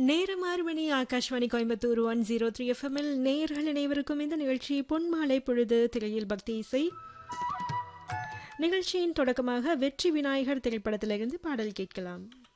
நேரம் 6 மணி ஆகாஷ்வாணி கோயம்புத்தூர் 103 எஃப்எம்மில் நேயர்கள் அனைவருக்கும் இந்த நிகழ்ச்சி பொன்மாலை பொழுது திரையில் பக்தி இசை நிகழ்ச்சியின் தொடக்கமாக வெற்றி விநாயகர் திரைப்படத்திலிருந்து பாடல் கேட்கலாம்.